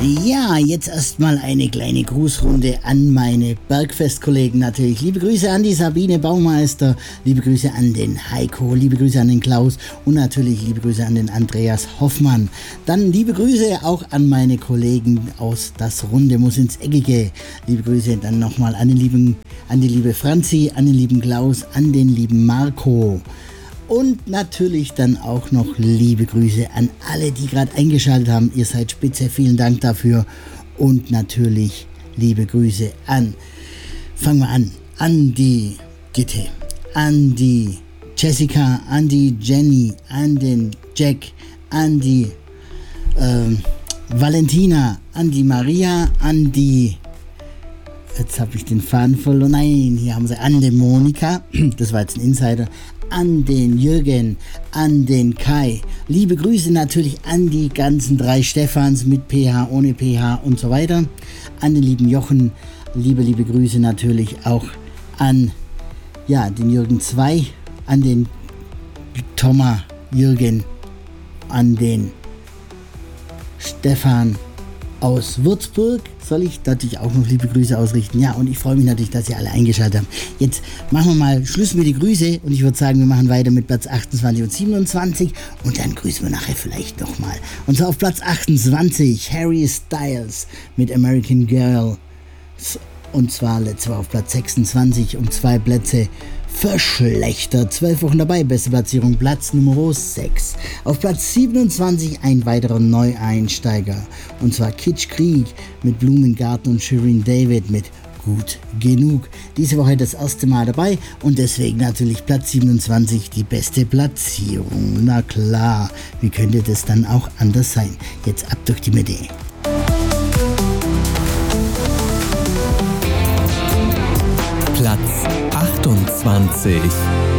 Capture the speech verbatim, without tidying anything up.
Ja, jetzt erstmal eine kleine Grußrunde an meine Bergfestkollegen natürlich. Liebe Grüße an die Sabine Baumeister, liebe Grüße an den Heiko, liebe Grüße an den Klaus und natürlich liebe Grüße an den Andreas Hoffmann. Dann liebe Grüße auch an meine Kollegen aus Das Runde muss ins Eckige. Liebe Grüße dann nochmal an den lieben, an die liebe Franzi, an den lieben Klaus, an den lieben Marco. Und natürlich dann auch noch liebe Grüße an alle, die gerade eingeschaltet haben. Ihr seid spitze, vielen Dank dafür. Und natürlich liebe Grüße an, fangen wir an, an die Gitte, an die Jessica, an die Jenny, an den Jack, an die äh, Valentina, an die Maria, an die... Jetzt habe ich den Faden verloren. Nein, hier haben sie an die Monika. Das war jetzt ein Insider. An den Jürgen, an den Kai. Liebe Grüße natürlich an die ganzen drei Stefans mit P H, ohne P H und so weiter. An den lieben Jochen. Liebe, liebe Grüße natürlich auch an ja, den Jürgen zwei, an den Thomas Jürgen, an den Stefan aus Würzburg. Soll ich natürlich auch noch liebe Grüße ausrichten. Ja, und ich freue mich natürlich, dass ihr alle eingeschaltet habt. Jetzt machen wir mal Schluss mit den Grüße und ich würde sagen, wir machen weiter mit Platz achtundzwanzig und siebenundzwanzig und dann grüßen wir nachher vielleicht nochmal. Und zwar auf Platz achtundzwanzig Harry Styles mit American Girl. Und zwar letztes Mal auf Platz sechsundzwanzig um zwei Plätze verschlechtert. zwölf Wochen dabei, beste Platzierung, Platz Nummer sechs. Auf Platz siebenundzwanzig ein weiterer Neueinsteiger. Und zwar Kitsch Krieg mit Blumengarten und Shirin David mit Gut Genug. Diese Woche das erste Mal dabei und deswegen natürlich Platz siebenundzwanzig die beste Platzierung. Na klar, wie könnte das dann auch anders sein? Jetzt ab durch die Mitte. Platz achtundzwanzig.